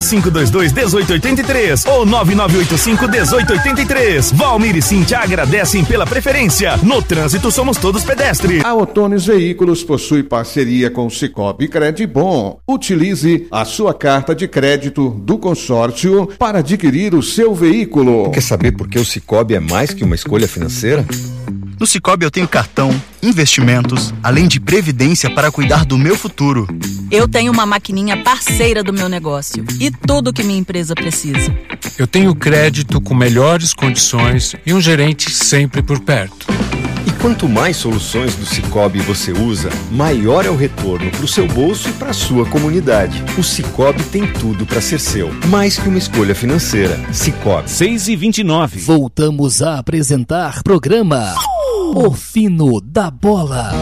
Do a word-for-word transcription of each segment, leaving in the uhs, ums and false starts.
cinco dois dois, um oito oito três ou nove nove oito cinco, um oito oito três. Valmir e Cintia agradecem pela preferência. No trânsito somos todos pedestres. A Otones Veículos possui parceria com o Cicobi Credibom. Utilize a sua carta de crédito do consórcio para adquirir o seu veículo. Quer saber por que o Cicobi é mais que uma escolha financeira? No Cicobi eu tenho cartão, investimentos, além de previdência para cuidar do meu futuro. Eu tenho uma maquininha parceira do meu negócio e tudo que minha empresa precisa. Eu tenho crédito com melhores condições e um gerente sempre por perto. E quanto mais soluções do Cicobi você usa, maior é o retorno para o seu bolso e para a sua comunidade. O Cicobi tem tudo para ser seu, mais que uma escolha financeira. Cicobi. seis e vinte e nove. Voltamos a apresentar programa O Fino da Bola.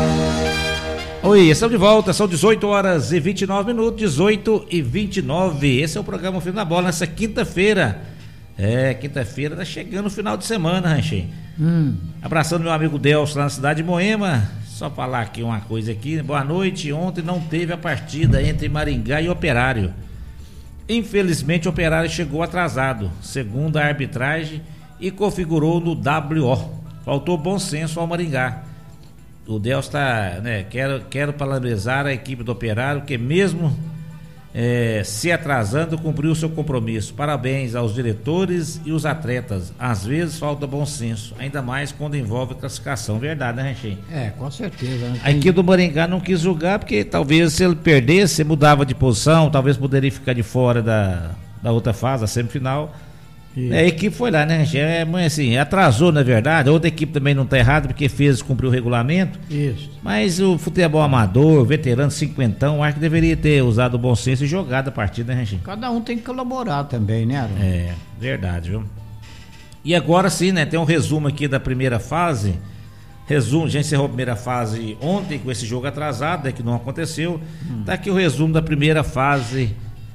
Oi, estamos de volta, são dezoito horas e vinte e nove minutos, dezoito e vinte e nove. Esse é o programa O Fino da Bola nessa quinta-feira. É, quinta-feira tá chegando o final de semana, Ranchinho. Hum. Abraçando meu amigo Delcio lá na cidade de Moema. Só falar aqui uma coisa aqui. Boa noite. Ontem não teve a partida entre Maringá e Operário. Infelizmente o Operário chegou atrasado, segundo a arbitragem, e configurou no W O. Faltou bom senso ao Maringá. O Delcio está, né? Quero, quero parabenizar a equipe do Operário, que mesmo É, se atrasando, cumpriu o seu compromisso. Parabéns aos diretores e os atletas. Às vezes falta bom senso, ainda mais quando envolve classificação. Verdade, né, Ranchinho? É, com certeza. Né? A equipe do Maringá não quis jogar porque talvez se ele perdesse, mudava de posição, talvez poderia ficar de fora da, da outra fase, a semifinal. É, a equipe foi lá, né, Ranchinho? É, mas assim, atrasou, na verdade. A outra equipe também não está errada porque fez, cumpriu o regulamento. Isso. Mas o futebol amador, veterano, cinquentão, acho que deveria ter usado o bom senso e jogado a partida, né, Ranchinho? Cada um tem que colaborar também, né, Arão? É, verdade, viu? E agora sim, né, tem um resumo aqui da primeira fase. Resumo, já encerrou a primeira fase ontem com esse jogo atrasado, né, que não aconteceu. Hum. Tá aqui o resumo da primeira fase.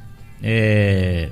É...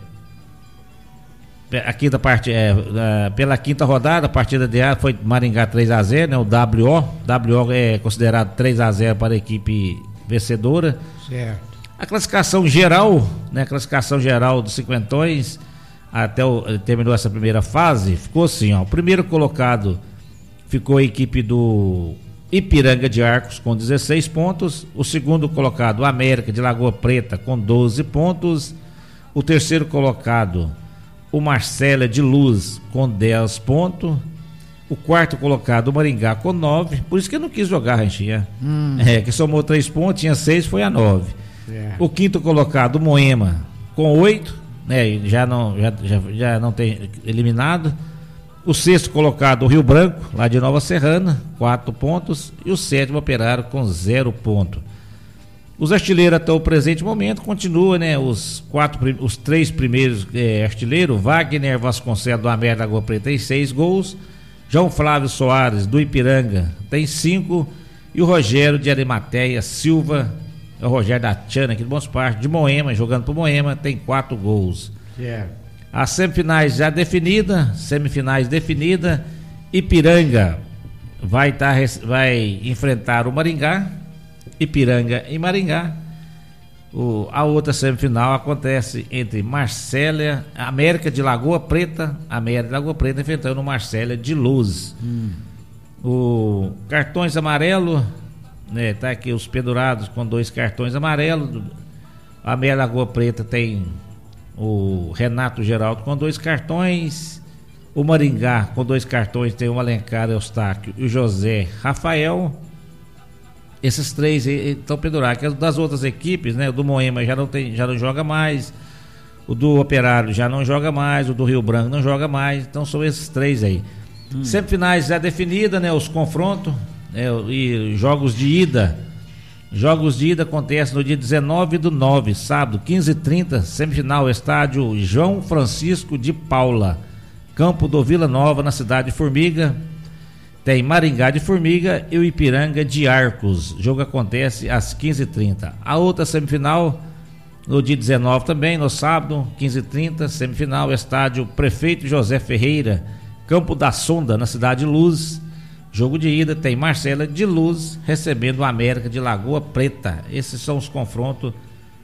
A quinta parte, é, uh, pela quinta rodada, a partida de A foi Maringá três a zero, né? O W O. W O é considerado três a zero para a equipe vencedora. Certo. A classificação geral, né? A classificação geral dos cinquentões, até o, terminou essa primeira fase, ficou assim, ó. O primeiro colocado ficou a equipe do Ipiranga de Arcos com dezesseis pontos. O segundo colocado, o América de Lagoa Preta com doze pontos. O terceiro colocado, o Marcélia de Luz com dez pontos. O quarto colocado, o Maringá, com nove. Por isso que eu não quis jogar, Ranchinha. Hum. É, que somou três pontos, tinha seis, foi a nove. É. O quinto colocado, o Moema, com oito, né? Já não, já, já, já não tem eliminado. O sexto colocado, o Rio Branco, lá de Nova Serrana, quatro pontos. E o sétimo, Operário, com zero ponto. Os artilheiros até o presente momento continuam, né? Os quatro, os três primeiros é, artilheiros, Wagner Vasconcelos do América da Lagoa Preta tem seis gols, João Flávio Soares do Ipiranga tem cinco, e o Rogério de Arimateia Silva, é o Rogério da Tchana aqui de Bons Partes, de Moema, jogando pro Moema, tem quatro gols. Yeah. As semifinais já definidas, semifinais definidas, Ipiranga vai, tá, vai enfrentar o Maringá, Ipiranga e Maringá. O, a outra semifinal acontece entre Marcélia, América de Lagoa Preta, América de Lagoa Preta enfrentando o Marcélia de Luz. Hum. O cartões amarelo, né, tá aqui os pendurados com dois cartões amarelos. A América de Lagoa Preta tem o Renato Geraldo com dois cartões. O Maringá com dois cartões tem o Alencar Eustáquio e o José Rafael. Esses três estão pendurados. Das outras equipes, né? O do Moema já não, tem, já não joga mais. O do Operário já não joga mais. O do Rio Branco não joga mais. Então são esses três aí. Hum. Semifinais já definidas, né? Os confrontos, né? E jogos de ida. Jogos de ida acontecem no dia dezenove do nove, sábado, quinze e trinta. Semifinal, estádio João Francisco de Paula, campo do Vila Nova, na cidade de Formiga. Tem Maringá de Formiga e o Ipiranga de Arcos. O jogo acontece às quinze e trinta. A outra semifinal, no dia dezenove também, no sábado, quinze e trinta, semifinal, estádio Prefeito José Ferreira, campo da Sonda, na cidade de Luz. Jogo de ida tem Marcélia de Luz recebendo o América de Lagoa Preta. Esses são os confrontos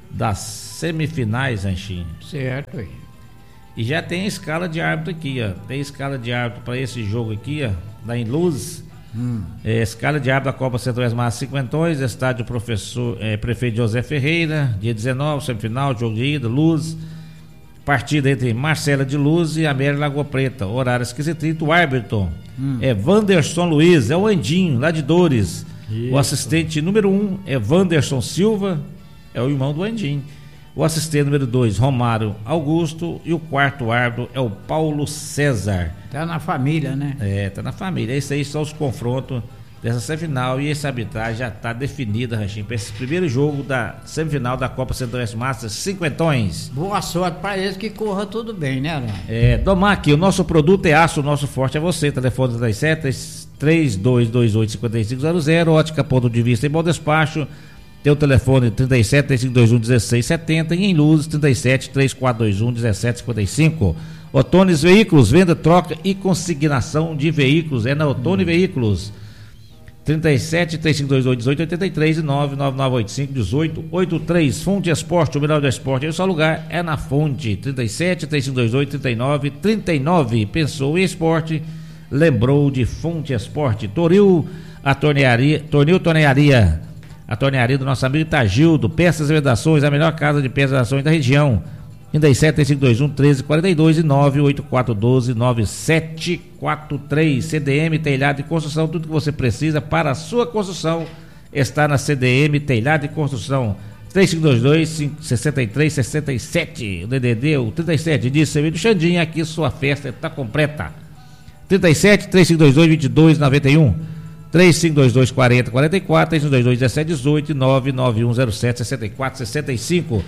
das semifinais, Ranchinho. Certo, aí. E já tem a escala de árbitro aqui, ó. Tem escala de árbitro para esse jogo aqui, ó, da Inluz. Hum. É, escala de árbitro da Copa Centro-Oeste Massa Cinquentões, estádio Professor é, Prefeito José Ferreira, dia dezenove, semifinal, jogo de ida, Luz. Partida entre Marcela de Luz e Amélia Lagoa Preta. Horário esquisito. O árbitro hum. é Wanderson Luiz, é o Andinho, lá de Dores. Isso. O assistente número um é Wanderson Silva, é o irmão do Andinho. O assistente número dois, Romário Augusto. E o quarto árbitro é o Paulo César. Tá na família, né? É, tá na família. Esses aí são os confrontos dessa semifinal. E essa arbitragem já tá definida, Ranchinho, para esse primeiro jogo da semifinal da Copa Centro-Oeste Massa Cinquentões. Boa sorte para eles, que corra tudo bem, né, Arão? É, Domac, o nosso produto é aço, o nosso forte é você. Telefone trinta e sete, três dois dois oito, cinco cinco zero zero. Ótica Ponto de Vista em Bom Despacho. Tem o telefone trinta e sete, três cinco dois um, um seis sete zero e em Luz trinta e sete, três quatro dois um, um sete cinco cinco. Otones Veículos, venda, troca e consignação de veículos. É na Otone hum. Veículos. trinta e sete, três cinco dois oito, um oito oito três e nove nove nove oito cinco, um oito oito três. Fonte Esporte, o melhor do esporte. Aí o seu lugar é na Fonte. trinta e sete, três cinco dois oito, trinta e nove trinta e nove. Pensou em esporte, lembrou de Fonte Esporte. Toril, a tornearia, Tornil Tornearia. A tornearia do nosso amigo Tagildo, peças e vedações, a melhor casa de peças e vedações da região. trinta e sete, três cinco dois um, um três quatro dois e nove oito quatro um dois, nove sete quatro três. C D M, telhado e construção, tudo que você precisa para a sua construção está na C D M, telhado e construção. três cinco dois dois, seis três seis sete, o D D D, o trinta e sete, diz seu do Xandinha, aqui sua festa está completa. trinta e sete, três cinco dois dois, vinte e dois noventa e um. três cinco dois dois, quarenta quarenta e quatro, três cinco dois dois, dezessete dezoito, nove nove um zero sete, sessenta e quatro sessenta e cinco.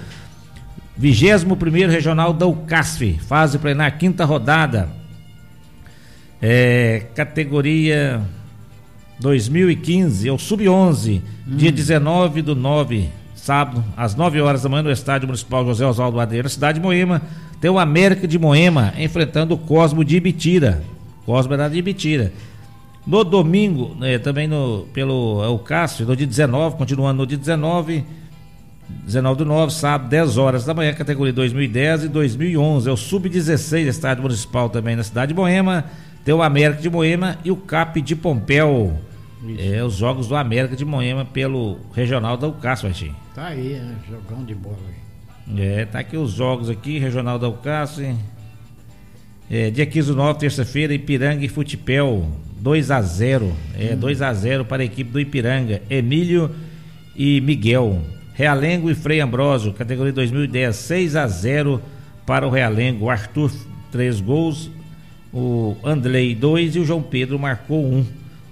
vigésimo primeiro Regional da U C A S F, fase plenar, quinta rodada. É, categoria dois mil e quinze, é o sub onze, hum. dia dezenove do nove, sábado, às nove horas da manhã, no Estádio Municipal José Oswaldo Madeira, cidade de Moema. Tem o América de Moema enfrentando o Cosmo de Ibitira. Cosmo era de Ibitira. No domingo, né, também no, pelo é o Cássio, no dia dezenove, continuando no dia dezenove, dezenove do nove, sábado, dez horas da manhã, categoria dois mil e dez e dois mil e onze. É o sub dezesseis, estádio municipal também na cidade de Moema. Tem o América de Moema e o Cap de Pompéu. Isso. É os jogos do América de Moema pelo regional da U C A S, Vaxinho. Tá aí, né? Jogão de bola aí. É, tá aqui os jogos aqui, regional da U C A S. É, dia quinze do nove, terça-feira, Ipiranga e Futipel, dois a zero. É, hum. dois a zero para a equipe do Ipiranga. Emílio e Miguel. Realengo e Frei Ambrósio, categoria dois mil e dez, seis a zero para o Realengo. Arthur, três gols. O Andrei, dois. E o João Pedro marcou um.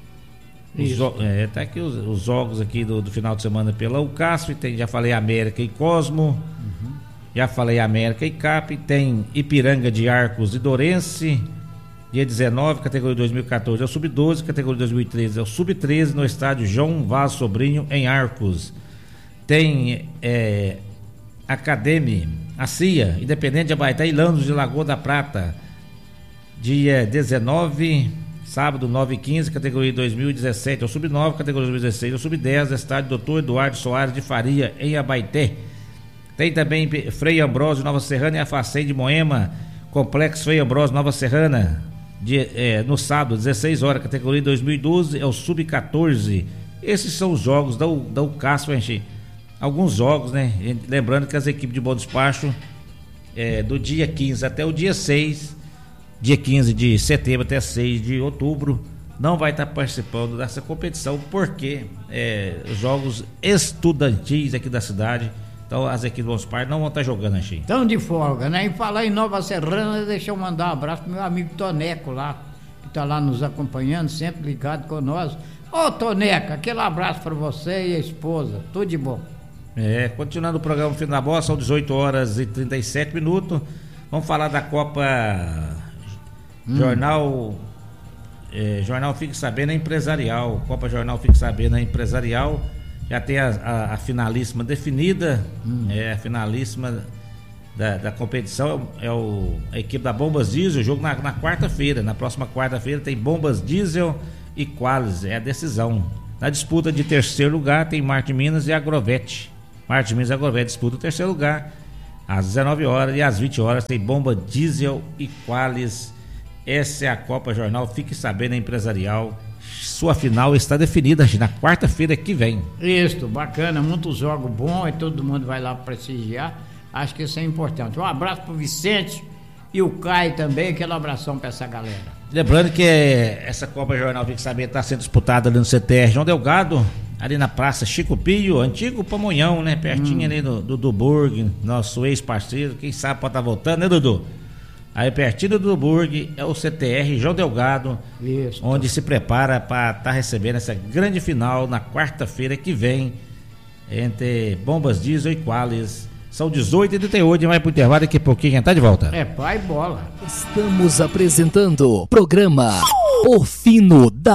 Os, é, tá aqui os, os jogos aqui do, do final de semana pela U C A S. Tem, já falei América e Cosmo. Uhum. Já falei América e Cap. Tem Ipiranga de Arcos e Dourense. Dia dezenove, categoria dois mil e quatorze é o sub doze. Categoria dois mil e treze é o sub treze. No estádio João Vaz Sobrinho, em Arcos. Tem é, Academy, a C I A, Independente de Abaetá e Landos de Lagoa da Prata. Dia dezenove, sábado, nove e quinze, categoria dois mil e dezessete é o sub nove. Categoria dois mil e dezesseis é o sub dez. Estádio doutor Eduardo Soares de Faria, em Abaeté. Tem também Frei Ambrósio, Nova Serrana e Afacém de Moema. Complexo Frei Ambrósio, Nova Serrana, de, é, no sábado, dezesseis horas, categoria dois mil e doze, é o sub quatorze. Esses são os jogos da, da U C A S, gente. Alguns jogos, né? Lembrando que as equipes de Bom Despacho, é, do dia quinze até o dia seis, dia quinze de setembro até seis de outubro, não vai estar participando dessa competição, porque é, os jogos estudantis aqui da cidade. Então as equipes do Bom Despacho não vão estar jogando, Anchi. Estão de folga, né? E falar em Nova Serrana, deixa eu mandar um abraço pro meu amigo Toneco lá, que tá lá nos acompanhando, sempre ligado com nós. Ô Toneca, aquele abraço para você e a esposa, tudo de bom. É, continuando o programa Fim da Bola, são dezoito horas e trinta e sete minutos. Vamos falar da Copa hum. Jornal é, Jornal Fique Sabendo, é empresarial. Copa Jornal Fique Sabendo, é empresarial. Já tem a, a, a finalíssima definida. Hum. É a finalíssima da, da competição. É o, a equipe da Bombas Diesel. O jogo na, na quarta-feira. Na próxima quarta-feira tem Bombas Diesel e Qualis. É a decisão. Na disputa de terceiro lugar tem Marte Minas e Agrovete. Martins Minas Agrovéia disputa o terceiro lugar. Às dezenove horas e às vinte horas tem Bomba Diesel e Qualis. Essa é a Copa Jornal. Fique sabendo, empresarial. Sua final está definida na quarta-feira que vem. Isso, bacana, muitos jogos bons e todo mundo vai lá prestigiar. Acho que isso é importante. Um abraço pro Vicente e o Caio também, aquele abração para essa galera. Lembrando que essa Copa Jornal Fique Sabendo está sendo disputada ali no C T R João Delgado, ali na Praça Chico Pio, antigo Pamonhão, né? Pertinho hum. ali do Dudu Burg, nosso ex-parceiro, quem sabe pode estar voltando, né, Dudu? Aí pertinho do Dudu Burg é o C T R João Delgado, Isso, onde tá. se prepara para estar tá recebendo essa grande final na quarta-feira que vem, entre Bombas Diesel e Qualis. São dezoito e trinta e oito, vai pro intervalo, daqui a pouquinho a gente tá de volta. É pai bola. Estamos apresentando o programa O Fino da